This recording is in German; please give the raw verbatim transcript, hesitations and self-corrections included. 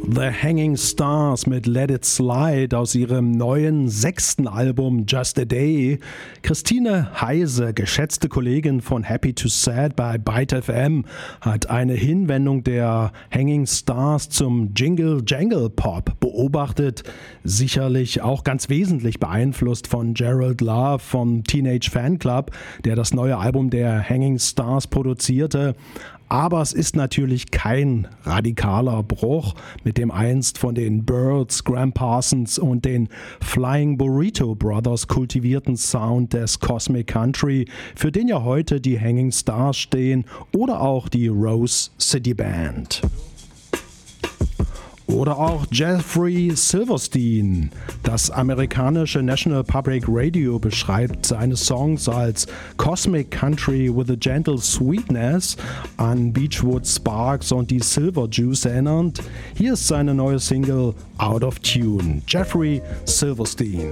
The Hanging Stars mit Let It Slide aus ihrem neuen sechsten Album Just a Day. Christine Heise, geschätzte Kollegin von Happy to Sad bei Byte F M, hat eine Hinwendung der Hanging Stars zum Jingle Jangle Pop beobachtet. Sicherlich auch ganz wesentlich beeinflusst von Gerald Love vom Teenage Fanclub, der das neue Album der Hanging Stars produzierte. Aber es ist natürlich kein radikaler Bruch mit dem einst von den Byrds, Gram Parsons und den Flying Burrito Brothers kultivierten Sound des Cosmic Country, für den ja heute die Hanging Stars stehen oder auch die Rose City Band. Oder auch Jeffrey Silverstein. Das amerikanische National Public Radio beschreibt seine Songs als Cosmic Country with a Gentle Sweetness, an Beechwood Sparks und die Silver Juice erinnernd. Hier ist seine neue Single Out of Tune. Jeffrey Silverstein.